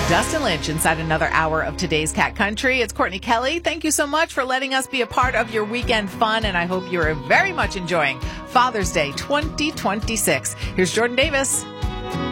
Dustin Lynch inside another hour of today's Cat Country. It's Courtney Kelly. Thank you so much for letting us be a part of your weekend fun, and I hope you're very much enjoying Father's Day 2026. Here's Jordan Davis.